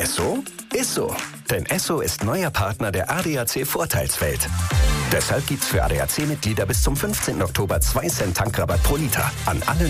Esso? Ist so. Denn Esso ist neuer Partner der ADAC Vorteilswelt. Deshalb gibt's für ADAC-Mitglieder bis zum 15. Oktober 2 Cent Tankrabatt pro Liter an alle